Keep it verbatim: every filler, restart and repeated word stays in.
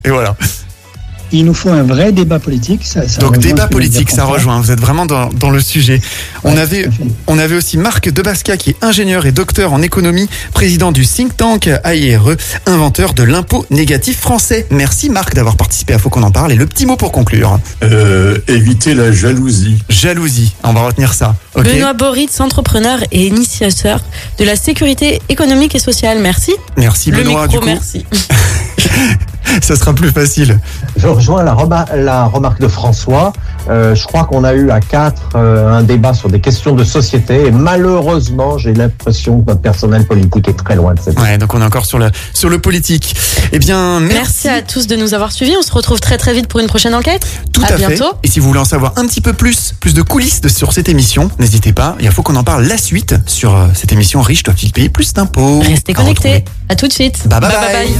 Et voilà. Il nous faut un vrai débat politique. Ça, ça Donc débat ce que politique, vient de ça dire rejoint. Vous êtes vraiment dans, dans le sujet. On Ouais, avait, tout à fait. on avait aussi Marc Debasca qui est ingénieur et docteur en économie, président du think tank A I R E, inventeur de l'impôt négatif français. Merci Marc d'avoir participé à Faut qu'on en parle. Et le petit mot pour conclure. Euh, éviter la jalousie. Jalousie. On va retenir ça. Ok. Benoît Boritz, entrepreneur et initiateur de la sécurité économique et sociale. Merci. Merci Le Benoît. micro, Du coup, merci. ça sera plus facile. Je rejoins la, rema- la remarque de François. Euh, je crois qu'on a eu à quatre euh, un débat sur des questions de société et malheureusement, j'ai l'impression que notre personnel politique est très loin de cette. Ouais, donc on est encore sur le, sur le politique. Eh bien, merci. Merci à tous de nous avoir suivis. On se retrouve très très vite pour une prochaine enquête. Tout à à, bientôt. fait. Et si vous voulez en savoir un petit peu plus, plus de coulisses de, sur cette émission, n'hésitez pas. Il faut qu'on en parle la suite sur euh, cette émission Riches doivent-ils payer plus d'impôts. Restez À connectés. retrouver. À tout de suite. Bye bye. bye, bye.